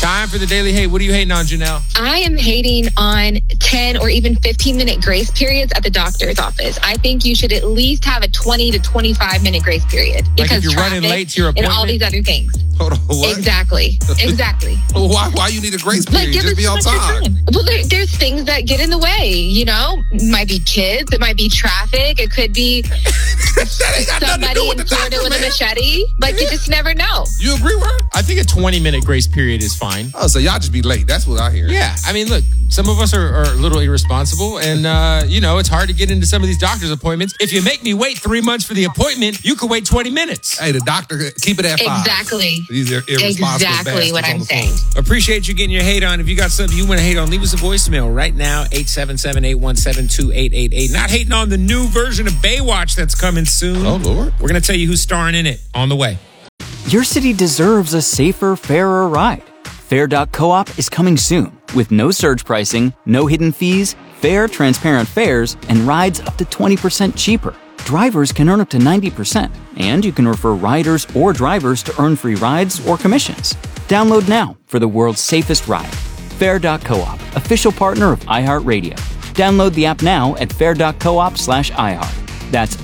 Time for the Daily Hate. What are you hating on, Janelle? I am hating on 10 or even 15-minute grace periods at the doctor's office. I think you should at least have a 20 to 25-minute grace period. Like if you're running late to your appointment? And all these other things. Hold on, what? Exactly. Why you need a grace period? Just be on time. Well, there's things that get in the way, you know? It might be kids. It might be traffic. It could be somebody in Florida with a machete. Like, you just never know. You agree with her? I think a 20-minute grace period is fine. Oh, so y'all just be late. That's what I hear. Yeah. I mean, look, some of us are a little irresponsible. And, you know, it's hard to get into some of these doctor's appointments. If you make me wait 3 months for the appointment, you could wait 20 minutes. Hey, the doctor, keep it at 5. Exactly. These are irresponsible exactly what I'm saying. Appreciate you getting your hate on. If you got something you want to hate on, leave us a voicemail right now, 877-817-2888. Not hating on the new version of Baywatch that's coming soon. Oh, Lord. We're going to tell you who's starring in it on the way. Your city deserves a safer, fairer ride. Fair.coop is coming soon with no surge pricing, no hidden fees, fair, transparent fares, and rides up to 20% cheaper. Drivers can earn up to 90%, and you can refer riders or drivers to earn free rides or commissions. Download now for the world's safest ride. Fair.coop, official partner of iHeartRadio. Download the app now at fair.coop/iHeart. That's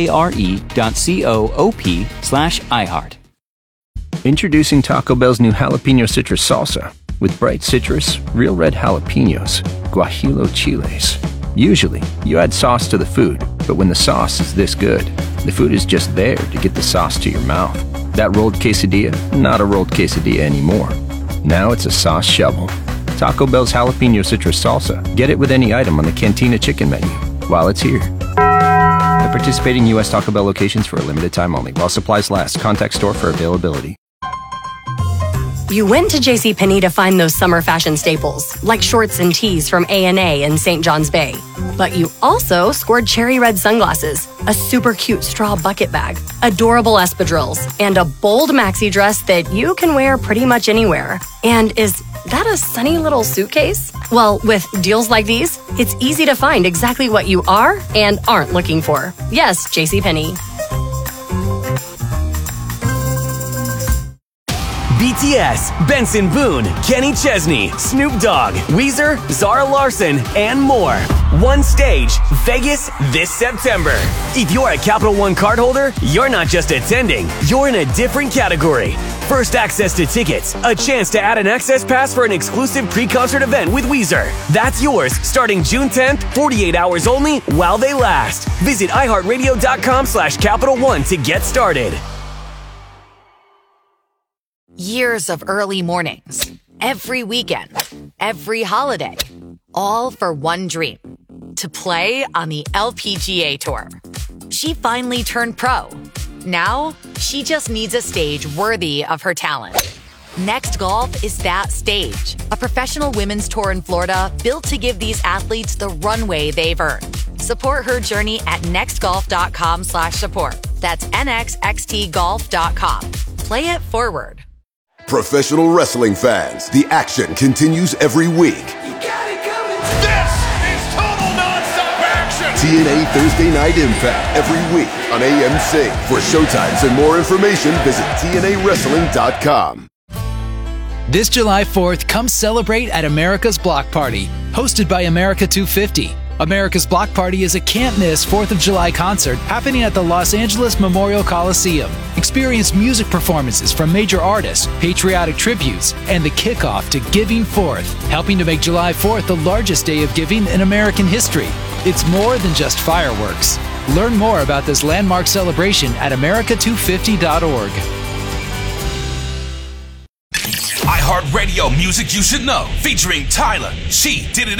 FARE.coop/iHeart. Introducing Taco Bell's new jalapeno citrus salsa with bright citrus, real red jalapenos, guajillo chiles. Usually, you add sauce to the food, but when the sauce is this good, the food is just there to get the sauce to your mouth. That rolled quesadilla, not a rolled quesadilla anymore. Now it's a sauce shovel. Taco Bell's jalapeno citrus salsa. Get it with any item on the Cantina chicken menu while it's here. At participating U.S. Taco Bell locations for a limited time only. While supplies last. Contact store for availability. You went to JCPenney to find those summer fashion staples, like shorts and tees from A&A in St. John's Bay. But you also scored cherry red sunglasses, a super cute straw bucket bag, adorable espadrilles, and a bold maxi dress that you can wear pretty much anywhere. And is that a sunny little suitcase? Well, with deals like these, it's easy to find exactly what you are and aren't looking for. Yes, JCPenney. BTS, Benson Boone, Kenny Chesney, Snoop Dogg, Weezer, Zara Larsson, and more. One stage, Vegas this September. If you're a Capital One cardholder, you're not just attending, you're in a different category. First access to tickets, a chance to add an access pass for an exclusive pre-concert event with Weezer. That's yours starting June 10th, 48 hours only while they last. Visit iHeartRadio.com/Capital One to get started. Years of early mornings, every weekend, every holiday, all for one dream, to play on the LPGA Tour. She finally turned pro. Now, she just needs a stage worthy of her talent. Next Golf is that stage, a professional women's tour in Florida built to give these athletes the runway they've earned. Support her journey at nextgolf.com/support. That's nxxtgolf.com. Play it forward. Professional wrestling fans, the action continues every week. You got it coming. This is total nonstop action. TNA Thursday Night Impact every week on AMC. For showtimes and more information, visit TNAWrestling.com. This July 4th, come celebrate at America's Block Party, hosted by America 250. America's Block Party is a can't-miss 4th of July concert happening at the Los Angeles Memorial Coliseum. Experience music performances from major artists, patriotic tributes, and the kickoff to Giving Forth, helping to make July 4th the largest day of giving in American history. It's more than just fireworks. Learn more about this landmark celebration at america250.org. iHeartRadio Music You Should Know, featuring Tyler. She Did It